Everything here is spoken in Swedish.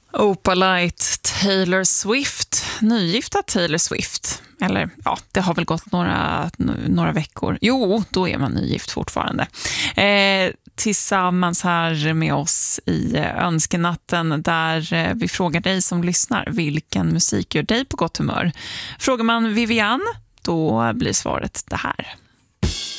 Opalite, Taylor Swift, nygifta Taylor Swift. Eller ja, det har väl gått några veckor. Jo, då är man nygift fortfarande. Tillsammans här med oss i Önskenatten där vi frågar dig som lyssnar vilken musik gör dig på gott humör. Frågar man Vivian, då blir svaret det här.